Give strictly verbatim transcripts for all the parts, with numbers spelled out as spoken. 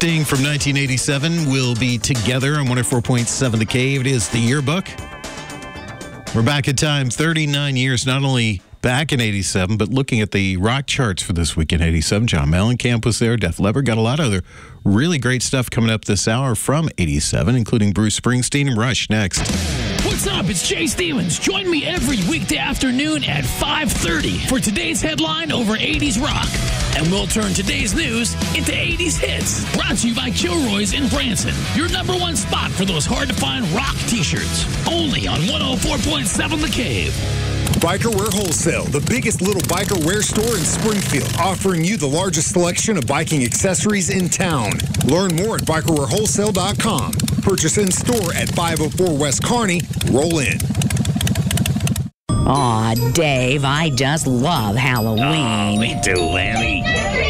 Sting from nineteen eighty-seven will be together on one oh four point seven The Cave. It is the yearbook. We're back in time, thirty-nine years, not only back in eighty-seven, but looking at the rock charts for this week in eighty-seven. John Mellencamp was there, Def Leppard, got a lot of other really great stuff coming up this hour from eighty-seven, including Bruce Springsteen and Rush next. What's up? It's Jay Stevens. Join me every weekday afternoon at five thirty for today's headline over eighties rock. And we'll turn today's news into eighties hits. Brought to you by Kilroy's in Branson. Your number one spot for those hard-to-find rock t-shirts. Only on one oh four point seven The Cave. Biker Wear Wholesale, the biggest little biker wear store in Springfield, offering you the largest selection of biking accessories in town. Learn more at biker wear wholesale dot com. Purchase in store at five oh four West Kearney. Roll in. Aw, Dave, I just love Halloween. Oh, me too, Lammy.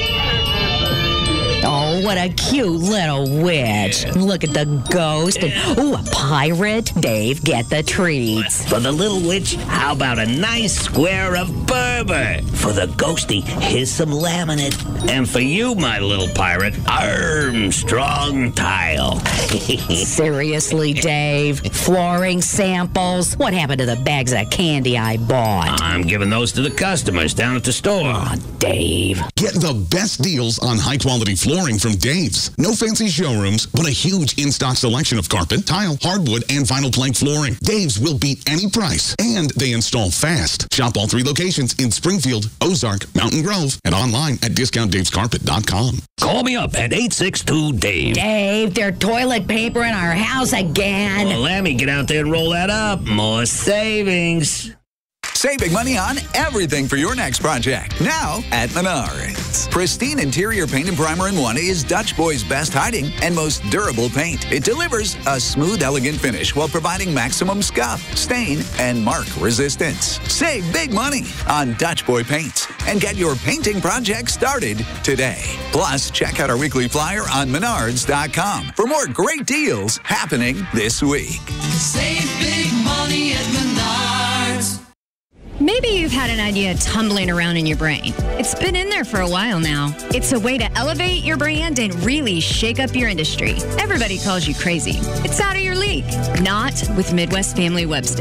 Oh, what a cute little witch. Look at the ghost. And, ooh, a pirate. Dave, get the treats. For the little witch, how about a nice square of Berber? For the ghosty, here's some laminate. And for you, my little pirate, Armstrong tile. Seriously, Dave? Flooring samples? What happened to the bags of candy I bought? I'm giving those to the customers down at the store. Aw, Dave. Get the best deals on high-quality flooring from Dave's. No fancy showrooms, but a huge in-stock selection of carpet, tile, hardwood, and vinyl plank flooring. Dave's will beat any price, and they install fast. Shop all three locations in Springfield, Ozark, Mountain Grove, and online at discount daves carpet dot com. Call me up at eight six two Dave. Dave, there's toilet paper in our house again. Well, Lammy, get out there and roll that up. More savings. Save big money on everything for your next project. Now at Menards. Pristine interior paint and primer in one is Dutch Boy's best hiding and most durable paint. It delivers a smooth, elegant finish while providing maximum scuff, stain, and mark resistance. Save big money on Dutch Boy paints and get your painting project started today. Plus, check out our weekly flyer on menards dot com for more great deals happening this week. Save big money at Menards. Maybe you've had an idea tumbling around in your brain. It's been in there for a while now. It's a way to elevate your brand and really shake up your industry. Everybody calls you crazy. It's out of your league. Not with Midwest Family Webster.